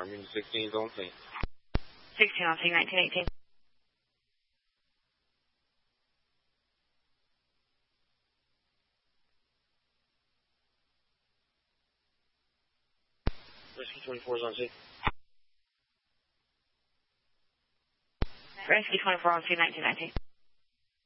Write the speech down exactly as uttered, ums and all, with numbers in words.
Army sixteen is on scene. sixteen on scene, nineteen eighteen. Rescue twenty-four is on scene. Rescue twenty-four on scene, nineteen nineteen.